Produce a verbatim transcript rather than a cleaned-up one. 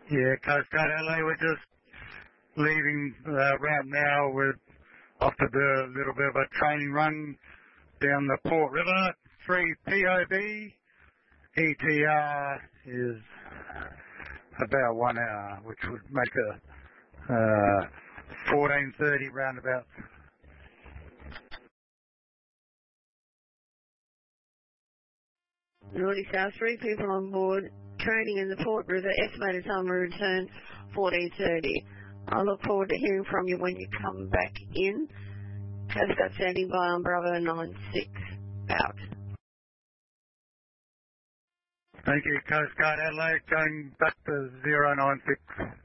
Yeah, Coast Guard Adelaide, we're just leaving uh, right now. We're off to do a little bit of a training run down the Port River. three P O B, E T R is about one hour, which would make a uh, fourteen thirty roundabout. Northern South, three people on board, training in the Port River, estimated time of return fourteen thirty. I look forward to hearing from you when you come back in. Coast Guard standing by on Bravo nine six, out. Thank you, Coast Guard Adelaide, going back to zero nine six.